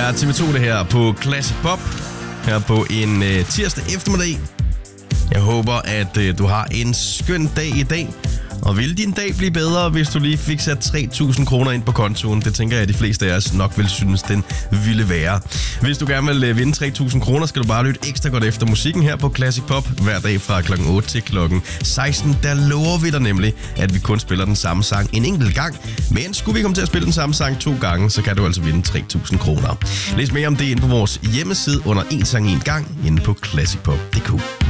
er TV2 det her på Classic Pop. Her på en tirsdag eftermiddag. Jeg håber, at du har en skøn dag i dag. Og vil din dag blive bedre, hvis du lige fik sat 3.000 kroner ind på kontoen? Det tænker jeg, at de fleste af os nok vil synes, den ville være. Hvis du gerne vil vinde 3.000 kroner, skal du bare lytte ekstra godt efter musikken her på Classic Pop. Hver dag fra kl. 8 til kl. 16. Der lover vi dig nemlig, at vi kun spiller den samme sang en enkelt gang. Men skulle vi komme til at spille den samme sang 2 gange, så kan du altså vinde 3.000 kroner. Læs mere om det inde på vores hjemmeside under En Sang En Gang inde på classicpop.dk.